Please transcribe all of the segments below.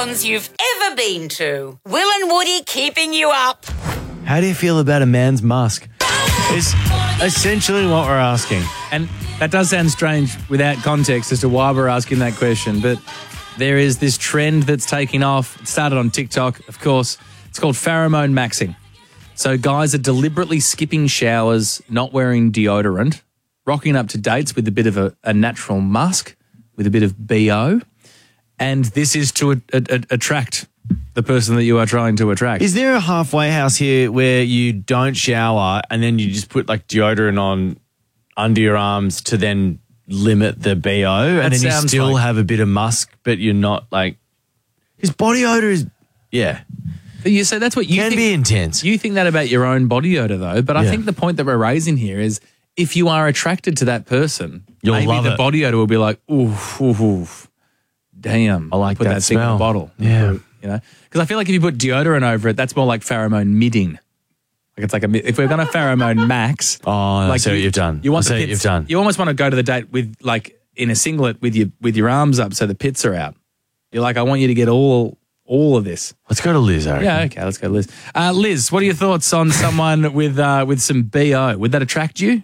salons you've ever been to. Will and Woody keeping you up. How do you feel about a man's musk? Is essentially what we're asking. And that does sound strange without context as to why we're asking that question, but there is this trend that's taking off. It started on TikTok, of course. It's called pheromone maxing. So guys are deliberately skipping showers, not wearing deodorant, rocking up to dates with a bit of a natural musk, with a bit of BO, and this is to attract the person that you are trying to attract. Is there a halfway house here where you don't shower and then you just put like deodorant on under your arms to then limit the BO and then you still have a bit of musk, but you're not like... His body odor is... Yeah. So that's what you can think, be intense. You think that about your own body odor though, but I think the point that we're raising here is if you are attracted to that person, you'll maybe love the it. body odor will be like, oof, damn. I like put that thing in smell. the bottle. Yeah. You know? Because I feel like if you put deodorant over it, that's more like pheromone midding. Like it's like if we're going to pheromone max. Oh, like I see what you've done. You want I see the what pits, you've done. You almost want to go to the date with like in a singlet with your arms up so the pits are out. You're like, I want you to get all of this. Let's go to Liz, I reckon. Yeah, okay, let's go to Liz. Liz, what are your thoughts on someone with some BO? Would that attract you?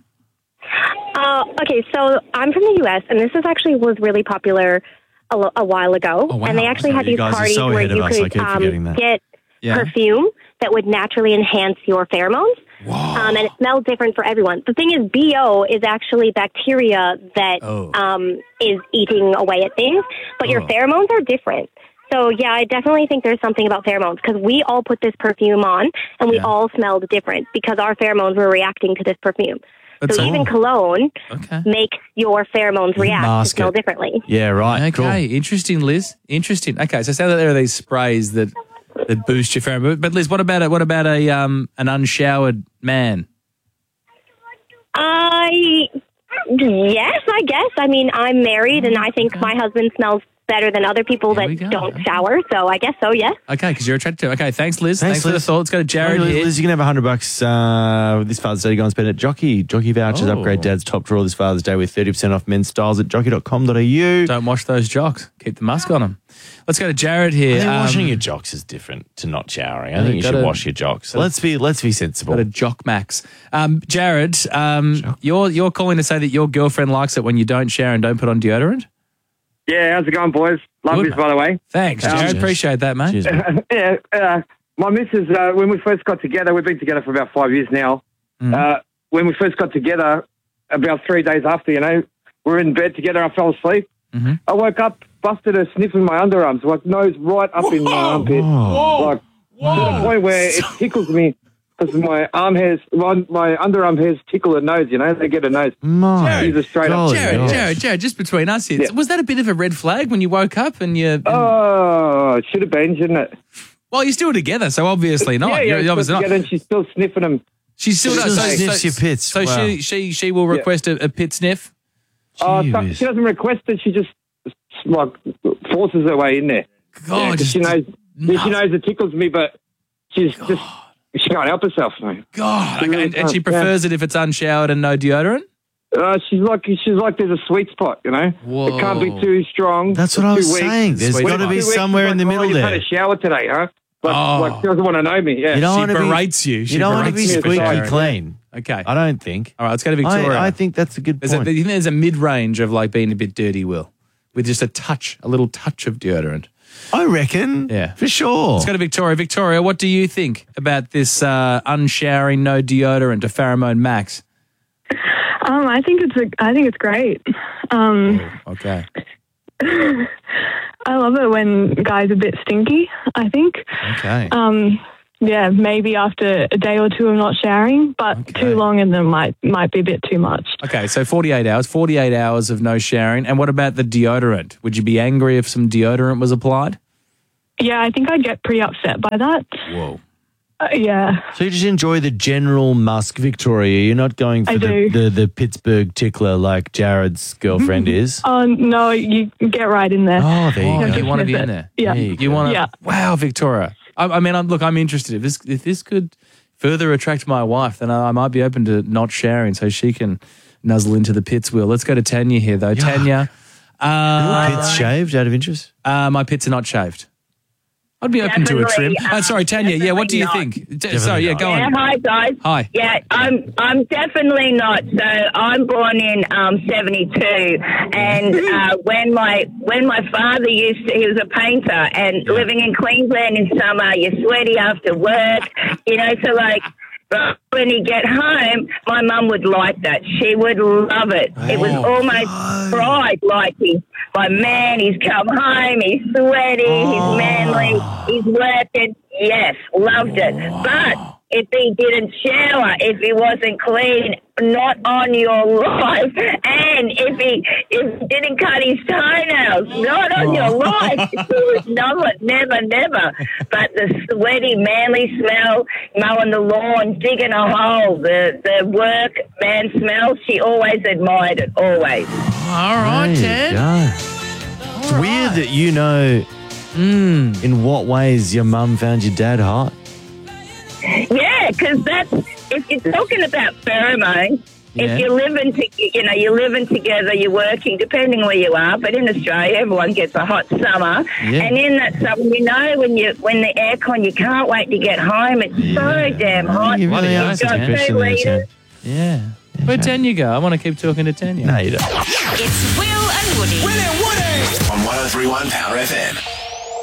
Okay, so I'm from the US, and this was really popular a while ago. Oh, wow. And they actually had these parties where you could get perfume that would naturally enhance your pheromones. And it smelled different for everyone. The thing is, BO is actually bacteria that is eating away at things, but your pheromones are different. So, yeah, I definitely think there's something about pheromones because we all put this perfume on and we all smelled different because our pheromones were reacting to this perfume. So even cologne makes your pheromones react to smell differently. Yeah, right. Okay, Cool. Interesting, Liz. Interesting. Okay, so say that there are these sprays that boost your pheromone. But Liz, what about an unshowered man? Yes, I guess. I mean, I'm married and I think my husband smells better than other people that don't shower. So I guess so, yes. Okay, because you're attracted to it. Okay, thanks, Liz. Thanks for the thought. Let's go to Jared here. Liz, you can have $100 this Father's Day. Go and spend it at Jockey. Jockey vouchers, upgrade Dad's top drawer this Father's Day with 30% off men's styles at jockey.com.au. Don't wash those jocks. Keep the musk on them. Let's go to Jared here. I think washing your jocks is different to not showering. I think you should wash your jocks. Let's be sensible. Got a jock max. Jared, you're calling to say that your girlfriend likes it when you don't shower and don't put on deodorant? Yeah, how's it going, boys? Love this, by the way. Thanks, Jared. Appreciate that, mate. My missus, when we first got together, we've been together for about 5 years now. When we first got together, about 3 days after, we were in bed together, I fell asleep. I woke up, busted her sniffing my underarms, like nose right up in my armpit. Like, to the point where it tickles me. Because my underarm hairs tickle her nose, they get a nose. Jared, just between us here, was that a bit of a red flag when you woke up and you... Oh, it should have been, shouldn't it? Well, you're still together, so obviously not. Yeah, you're obviously not. And she's still sniffing them. She still sniffs your pits. So she will request a pit sniff? She doesn't request it, she just forces her way in there. God, she knows it tickles me, but she's just... She can't help herself, mate. God, okay. And she prefers it if it's unshowered and no deodorant? She's like there's a sweet spot, Whoa. It can't be too strong. That's what I was saying. There's got to be somewhere in the middle there. You had a shower today, huh? She doesn't want to know me. Yeah. She berates you. You don't want to be squeaky clean. Okay. I don't think. All right, let's go to Victoria. I think that's a good point. You think there's a mid-range of being a bit dirty, Will? With just a little touch of deodorant? I reckon. Yeah. For sure. Let's go to Victoria. Victoria, what do you think about this unshowering, no deodorant, a pheromone max? I think it's great. Okay. I love it when guys are a bit stinky, I think. Okay. Yeah, maybe after a day or two of not showering, but too long and then might be a bit too much. Okay, so 48 hours of no showering. And what about the deodorant? Would you be angry if some deodorant was applied? Yeah, I think I'd get pretty upset by that. Whoa. Yeah. So you just enjoy the general musk, Victoria. You're not going for the Pittsburgh tickler like Jared's girlfriend is. Oh, no, you get right in there. Oh, there you go. You want to be in there? Yeah. You want to? Yeah. Wow, Victoria. I mean, I'm interested. If this could further attract my wife, then I might be open to not showering so she can nuzzle into the pits, Will. Let's go to Tanya here, though. Yuck. Tanya. Are your pits shaved out of interest? My pits are not shaved. I'd be open to a trim. Sorry, Tanya. Yeah, what do you think? Sorry, yeah, go on. Hi, guys. Hi. Yeah, I'm definitely not. So I'm born in 72, and when my father he was a painter, and living in Queensland in summer, you're sweaty after work, so like. But when he get home, my mum would like that. She would love it. It was almost pride, like my man, he's come home, he's sweaty, he's manly, he's working. Yes, loved it. But if he didn't shower, if he wasn't clean, not on your life. And if he didn't cut his toenails, not on your life. It was never. But the sweaty, manly smell, mowing the lawn, digging a hole, the work man smell, she always admired it, always. All right, Ted. It's weird that you know in what ways your mum found your dad hot. Yeah, because if you're talking about pheromones, if you're living together, you're working, depending where you are. But in Australia, everyone gets a hot summer, and in that summer, when the aircon, you can't wait to get home. It's so damn hot. You really You've got 2 litres. Yeah. Where'd Tanya go? I want to keep talking to Tanya. No, you don't. It's Will and Woody. Will and Woody on 103.1 Power FM.